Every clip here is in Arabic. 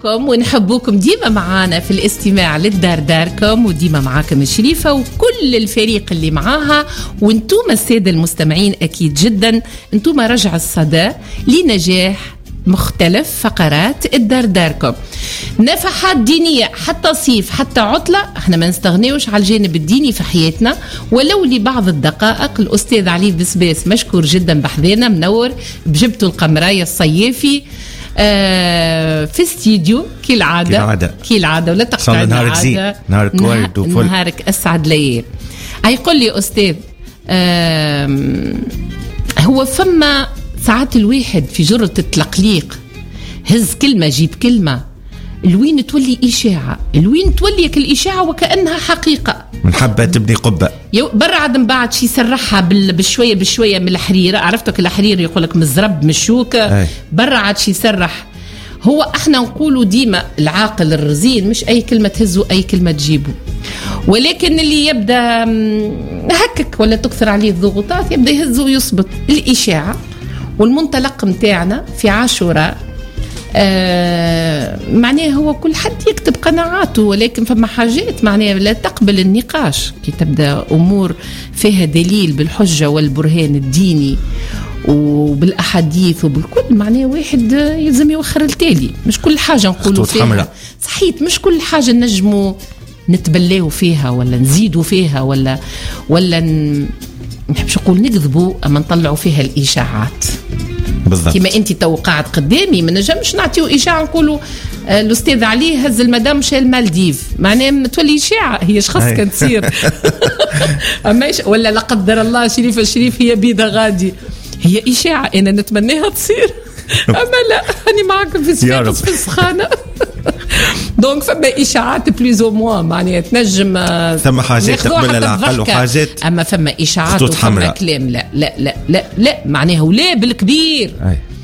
نحبوكم ونحبوكم ديما معانا في الاستماع للدار داركم، وديما معاكم شريفة وكل الفريق اللي معاها، وانتم السادة المستمعين أكيد جدا انتم رجع الصدى لنجاح مختلف فقرات الدار داركم. نفحات دينية حتى صيف حتى عطلة، احنا ما نستغنيوش على الجانب الديني في حياتنا ولو لبعض الدقائق. الأستاذ علي بسباس مشكور جدا بحذانا، منور بجبته القمراية الصيافي في استديو كالعادة ولا تقطع العادة، نهارك أسعد ليال. هيقول لي أستاذ هو فما ساعات الواحد في جرة التلقليق هز كلمة جيب كلمة، الوين تولي إشاعة، الوين تولي الإشاعة وكأنها حقيقة، من حبة تبني قبة برا عدم بعد شي سرحها بشوية بشوية من الحريرة. عرفتك الحرير يقولك مزرب مشوكة، برا عاد شي سرح. هو احنا نقولوا ديما العاقل الرزين مش أي كلمة تهزه أي كلمة تجيبه، ولكن اللي يبدأ هكك ولا تكثر عليه الضغوطات يبدأ يهزه ويصبط. الإشاعة والمنطلق متاعنا في عاشوراء معناه هو كل حد يكتب قناعاته، ولكن فما حاجات معناه لا تقبل النقاش كي تبدأ أمور فيها دليل بالحجة والبرهان الديني وبالأحاديث وبالكل، معناه واحد يلزم يوخر التالي. مش كل حاجة نقولوا فيها صحيح، مش كل حاجة نجموا نتبليه فيها ولا نزيدوا فيها ولا نحبش نقول نكذبوا، أما نطلعوا فيها الإشاعات بالضبط. كما أنت توقعت قدامي ما نجمش نعطيو إشاعة نقولوا الأستاذ علي هز المدام مشى المالديف، معناه تولي إشاعة هي شخص كان تصير أما ولا لا قدر الله شريف هي بيضة غادي، هي إشاعة أنا نتمناها تصير أما لا أنا معكم في السخانة دونك فما إشاعات بليز أو موا معناها تنجم ثم حاجات تقبل العقل وحاجات، أما فما إشاعات وفما كلام لا لا لا لا لا معناها ولا بالكبير.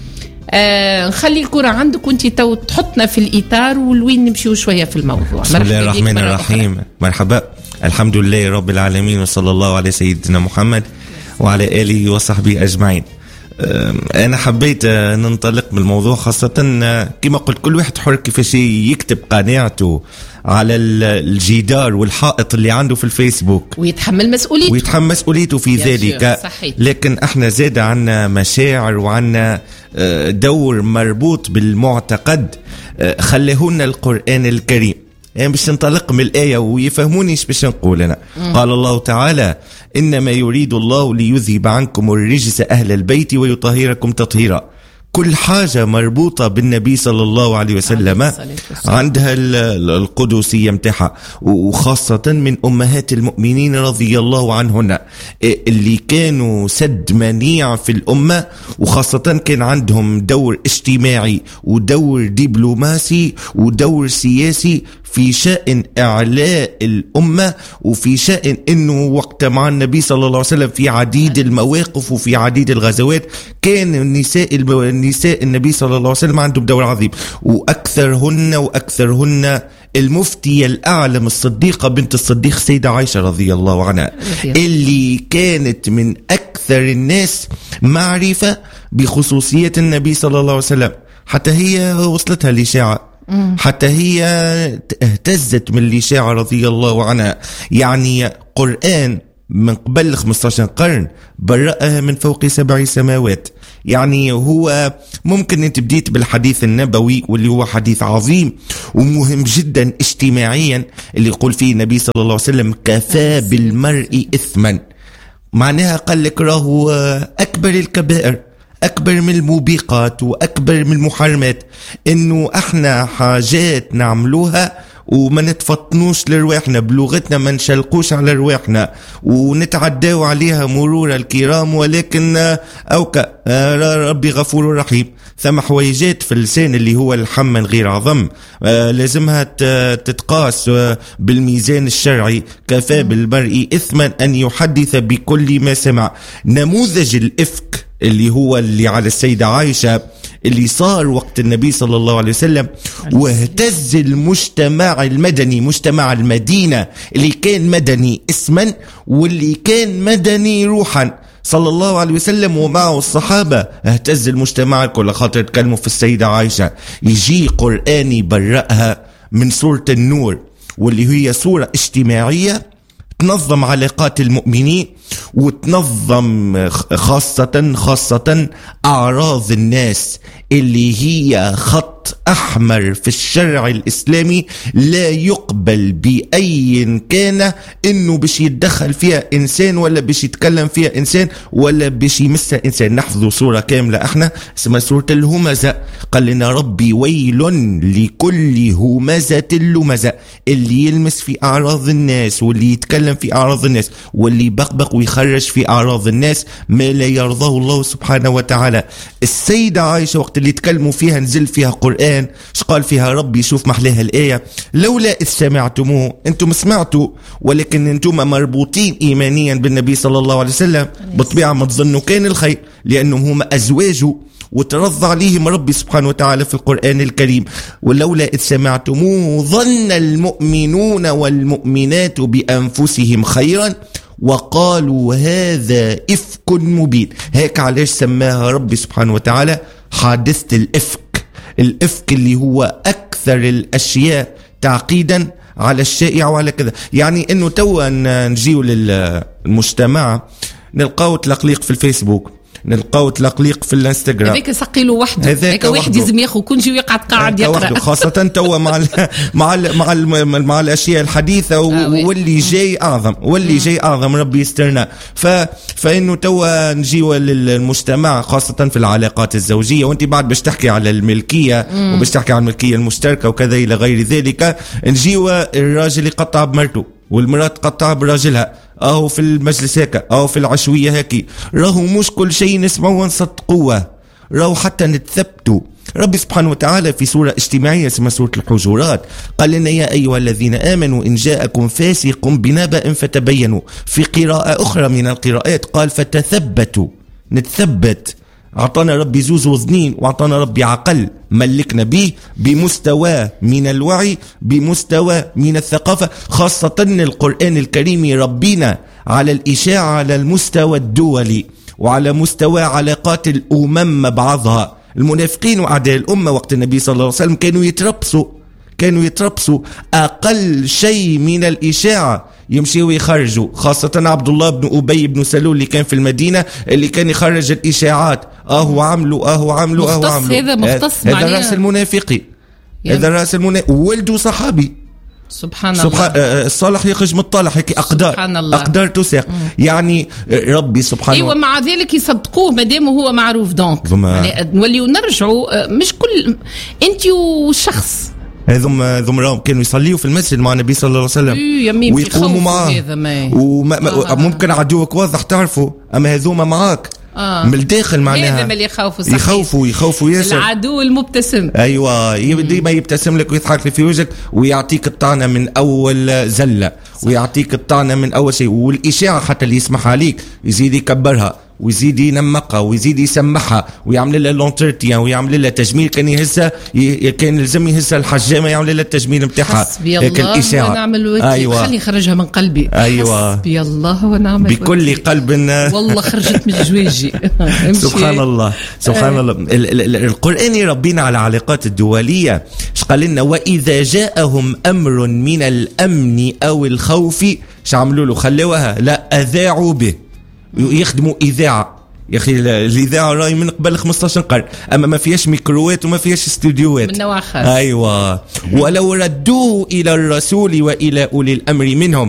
نخلي الكرة عندك وانت تحطنا في الإطار والوين نمشيو شوية في الموضوع. بسم الله الرحمن الرحيم. مرحبا، الحمد لله رب العالمين وصلى الله على سيدنا محمد وعلى آله وصحبه أجمعين. أنا حبيت ننطلق بالموضوع خاصة كما قلت كل واحد حر كيفاش يكتب قناعته على الجدار والحائط اللي عنده في الفيسبوك ويتحمل مسؤوليته في ذلك. لكن احنا زاد عنا مشاعر وعنا دور مربوط بالمعتقد خليهن القرآن الكريم. يعني باش ننطلق من الآية ويفهموني ايش باش نقول أنا. قال الله تعالى إنما يريد الله ليذهب عنكم الرجس أهل البيت ويطهركم تطهيرا. كل حاجة مربوطة بالنبي صلى الله عليه وسلم عندها القدسية متاعها، وخاصة من أمهات المؤمنين رضي الله عنهن اللي كانوا سد منيع في الأمة، وخاصة كان عندهم دور اجتماعي ودور دبلوماسي ودور سياسي في شأن إعلاء الأمة، وفي شأن إنه وقت مع النبي صلى الله عليه وسلم في عديد المواقف وفي عديد الغزوات كان النساء النبي صلى الله عليه وسلم عندهم دور عظيم. وأكثرهن المفتية الأعلم الصديقة بنت الصديق سيدة عائشة رضي الله عنها اللي كانت من أكثر الناس معرفة بخصوصية النبي صلى الله عليه وسلم، حتى هي وصلتها الإشاعة، حتى هي اهتزت من الإشاعة رضي الله عنها. يعني قرآن من قبل 15 قرن برأها من فوق 7 سماوات. يعني هو ممكن انت بديت بالحديث النبوي واللي هو حديث عظيم ومهم جدا اجتماعيا، اللي يقول فيه النبي صلى الله عليه وسلم كفى بالمرء إثما، معناها قال لك راهو أكبر الكبائر، أكبر من الموبقات وأكبر من المحرمات، إنه احنا حاجات نعملوها وما نتفطنوش لرواحنا بلغتنا، ما نشلقوش على رواحنا ونتعداو عليها مرور الكرام، ولكن أوكا ربي غفور رحيم. ثم حويجات في اللسان اللي هو الحمن غير عظم لازمها تتقاس بالميزان الشرعي. كفى بالمرء إثما أن يحدث بكل ما سمع. نموذج الإفك اللي هو اللي على السيدة عائشة اللي صار وقت النبي صلى الله عليه وسلم، واهتز المجتمع المدني، مجتمع المدينة اللي كان مدني اسما واللي كان مدني روحا. صلى الله عليه وسلم ومعه الصحابة اهتز المجتمع الكل خاطر تكلموا في السيدة عائشة. يجي قرآن يبرأها من سورة النور، واللي هي سورة اجتماعية تنظم علاقات المؤمنين وتنظم خاصة أعراض الناس، اللي هي خط أحمر في الشرع الإسلامي لا يقبل بأي كان إنه بش يتدخل فيها إنسان ولا بش يتكلم فيها إنسان ولا بش يمسها إنسان. نحفظوا سورة كاملة احنا اسمها سورة الهمزة. قال لنا ربي ويل لكل همزة لمزة، اللي يلمس في أعراض الناس واللي يتكلم في أعراض الناس واللي يبقبق ويخرج في أعراض الناس ما لا يرضاه الله سبحانه وتعالى. السيدة عائشة وقت اللي تكلموا فيها نزل فيها قرآن، قال فيها ربي؟ شوف محلها الآية: لولا إذ سمعتموه، أنتم سمعتوا ولكن أنتم مربوطين إيمانيا بالنبي صلى الله عليه وسلم، بطبيعة ما تظنوا كان الخير لأنهم هم أزواجه وترضى عليهم ربي سبحانه وتعالى في القرآن الكريم: ولولا إذ سمعتموه ظن المؤمنون والمؤمنات بأنفسهم خيرا وقالوا هذا إفك مبين. هيك علاش سماها ربي سبحانه وتعالى حادثة الإفك. الإفك اللي هو أكثر الأشياء تعقيدا على الشائع وعلى كذا. يعني إنه توا نجيو للمجتمع نلقاو تلقليق في الفيسبوك، نلقاو تلقليق في الانستغرام، هذاك سقيله وحده، هذاك واحد لازم ياخذ كل شيء قاعد يقرا، خاصه توا مع الاشياء الحديثه واللي جاي اعظم واللي جاي اعظم ربي يسترنا. فانه توا نجيو للمجتمع خاصه في العلاقات الزوجيه، وانت بعد باش تحكي على الملكيه وباش تحكي على الملكيه المشتركه وكذا الى غير ذلك. نجيو الراجل يقطع بمرته والمرأة تقطع براجلها، أو في المجلس هكا أو في العشوية هكي. راهو مش كل شيء نسمعه ونصدقوه، راهو حتى نتثبتوا. ربي سبحانه وتعالى في سورة اجتماعية اسمها سورة الحجرات قال لنا: يا أيها الذين آمنوا إن جاءكم فاسق بنبأ فتبينوا. في قراءة أخرى من القراءات قال فتثبتوا، نتثبت. أعطانا ربي زوز وذنين وأعطانا ربي عقل ملكنا به بمستوى من الوعي، بمستوى من الثقافة. خاصة القرآن الكريم يربينا على الإشاعة على المستوى الدولي وعلى مستوى علاقات الأمم بعضها. المنافقين وأعداء الأمة وقت النبي صلى الله عليه وسلم كانوا يتربصوا أقل شيء من الإشاعة يمشي ويخرجوا، خاصة عبد الله بن أبي بن سلول اللي كان في المدينة اللي كان يخرج الإشاعات. عملوا هذا مختص هذا رأس المنافقين، هذا رأس المنافق ولده صحابي. سبحان الله. الصالح يخرج من الطالح، هيك أقدار تساق. يعني ربي سبحانه أيوة مع ذلك يصدقوه مادامه هو معروف. دونك يعني نوليو نرجعوا مش كل أنت والشخص هذم راهم كانوا يصليوا في المسجد مع النبي صلى الله عليه وسلم ويقوموا معاه، وممكن عدوك واضح تعرفوا، أما هذوما معاك من الداخل معناها هذا اللي يخوفوا ياسر. العدو المبتسم، ايوه ديما يبتسم لك ويضحك لك في وجهك ويعطيك الطعنه من اول زله، ويعطيك الطعنه من اول شيء. والاشاعه حتى اللي يسمح عليك يزيد يكبرها ويزيد ينمقها ويزيد يسمحها ويعمل لها لونترتيان ويعمل لها تجميل. كان يهزها، كان لازم يهزها الحجامه يعمل لها التجميل نتاعها. حسبي الله ونعم الوكيل. أيوة. خلي خرجها من قلبي. ايوه حسبي الله ونعم الوكيل بكل قلب. والله خرجت من جواجي. سبحان الله سبحان الله. القرآن يربينا على العلاقات الدولية. قال لنا: وإذا جاءهم أمر من الأمن أو الخوف شعملوا له؟ خلوها لا أذاعوا به، يخدموا إذاعة. يا أخي الإذاعة راي من قبل 15 قرن، أما ما فيهاش ميكروات وما فيهاش استوديوهات من نوع خاص. أيوة. ولو ردوه إلى الرسول وإلى أولي الأمر منهم